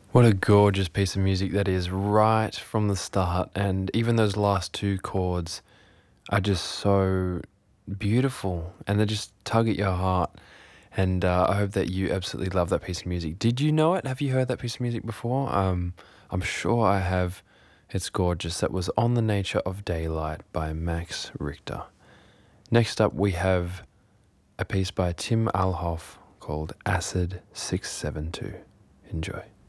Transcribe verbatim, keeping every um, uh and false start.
What a gorgeous piece of music that is right from the start. And even those last two chords are just so beautiful and they just tug at your heart. And uh, I hope that you absolutely love that piece of music. Did you know it? Have you heard that piece of music before? Um, I'm sure I have. It's gorgeous. That was On the Nature of Daylight by Max Richter. Next up, we have a piece by Tim Alhoff called Acid six seven two. Enjoy.